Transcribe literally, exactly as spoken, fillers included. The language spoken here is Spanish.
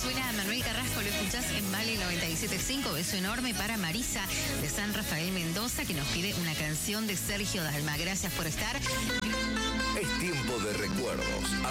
Suena Manuel Carrasco, lo escuchás en Vale noventa y siete punto cinco. Beso enorme para Marisa de San Rafael Mendoza, que nos pide una canción de Sergio Dalma. Gracias por estar. Es tiempo de recuerdos.